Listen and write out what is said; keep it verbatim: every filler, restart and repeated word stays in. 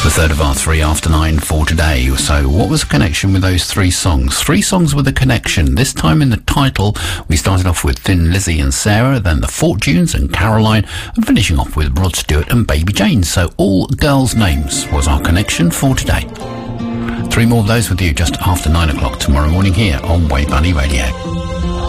The third of our three after nine for today. So what was the connection with those three songs? Three songs with a connection. This time in the title, we started off with Thin Lizzy and Sarah, then the Fortunes and Caroline, and finishing off with Rod Stewart and Baby Jane. So all girls' names was our connection for today. Three more of those with you just after nine o'clock tomorrow morning here on Wave Valley Radio.